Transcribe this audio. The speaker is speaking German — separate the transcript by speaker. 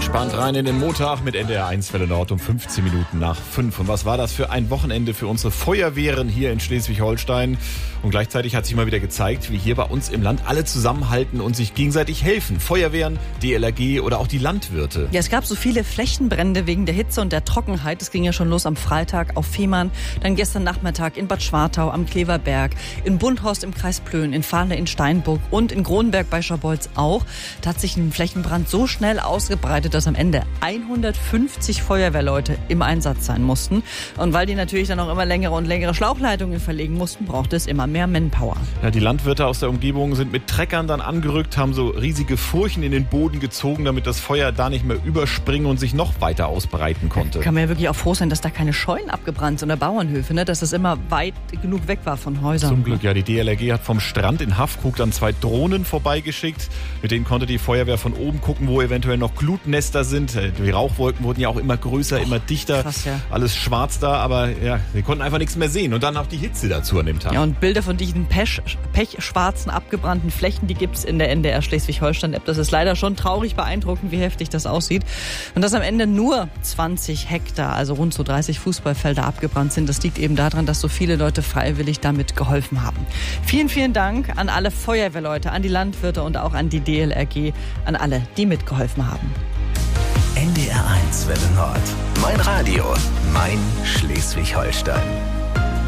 Speaker 1: Entspannt rein in den Montag mit NDR 1 Welle Nord um 15 Minuten nach 5. Und was war das für ein Wochenende für unsere Feuerwehren hier in Schleswig-Holstein? Und gleichzeitig hat sich mal wieder gezeigt, wie hier bei uns im Land alle zusammenhalten und sich gegenseitig helfen. Feuerwehren, DLRG oder auch die Landwirte.
Speaker 2: Ja, es gab so viele Flächenbrände wegen der Hitze und der Trockenheit. Es ging ja schon los am Freitag auf Fehmarn, dann gestern Nachmittag in Bad Schwartau am Kleverberg, in Bundhorst im Kreis Plön, in Fahle in Steinburg und in Kronberg bei Schabolz auch. Da hat sich ein Flächenbrand so schnell ausgebreitet, dass am Ende 150 Feuerwehrleute im Einsatz sein mussten. Und weil die natürlich dann auch immer längere und längere Schlauchleitungen verlegen mussten, brauchte es immer mehr Manpower.
Speaker 1: Ja, die Landwirte aus der Umgebung sind mit Treckern dann angerückt, haben so riesige Furchen in den Boden gezogen, damit das Feuer da nicht mehr überspringen und sich noch weiter ausbreiten konnte.
Speaker 2: Kann man ja wirklich auch froh sein, dass da keine Scheunen abgebrannt sind oder Bauernhöfe, ne? Dass das immer weit genug weg war von Häusern.
Speaker 1: Zum Glück, ja. Die DLRG hat vom Strand in Haffkrug dann 2 Drohnen vorbeigeschickt. Mit denen konnte die Feuerwehr von oben gucken, wo eventuell noch Glutnester sind. Die Rauchwolken wurden ja auch immer größer, immer dichter.
Speaker 2: Krass, ja.
Speaker 1: Alles schwarz da, aber ja, wir konnten einfach nichts mehr sehen. Und dann auch die Hitze dazu an dem Tag.
Speaker 2: Ja, und Bilder von diesen pechschwarzen, abgebrannten Flächen, die gibt's in der NDR Schleswig-Holstein-App. Das ist leider schon traurig beeindruckend, wie heftig das aussieht. Und dass am Ende nur 20 Hektar, also rund so 30 Fußballfelder abgebrannt sind, das liegt eben daran, dass so viele Leute freiwillig damit geholfen haben. Vielen, vielen Dank an alle Feuerwehrleute, an die Landwirte und auch an die DLRG, an alle, die mitgeholfen haben.
Speaker 3: NDR 1 Welle Nord. Mein Radio, mein Schleswig-Holstein.